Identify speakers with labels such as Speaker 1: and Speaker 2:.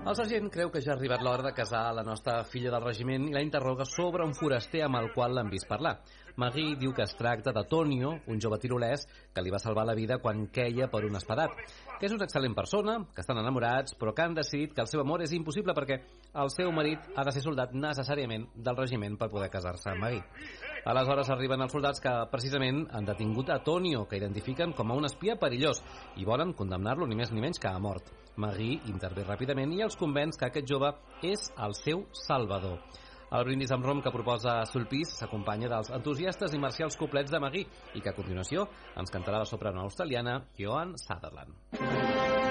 Speaker 1: El sergent creu que ja ha arribat l'hora de casar la nostra filla del regiment i la interroga sobre un foraster amb el qual l'han vist parlar. Magui diu que es tracta de Tonio, un jove tirolès que li va salvar la vida quan queia per un espadat, que és una excel·lent persona, que estan enamorats, però que han decidit que el seu amor és impossible perquè el seu marit ha de ser soldat necessàriament del regiment per poder casar-se amb Magui. Aleshores arriben els soldats que precisament han detingut a Tonio, que identifiquen com a un espia perillós i volen condemnar-lo ni més ni menys que a mort. Magui intervé ràpidament i els convenç que aquest jove és el seu salvador. El brindis amb rom que proposa Sulpice s'acompanya dels entusiastes i marcials couplets de Magui i que a continuació ens cantarà la soprano australiana Joan Sutherland.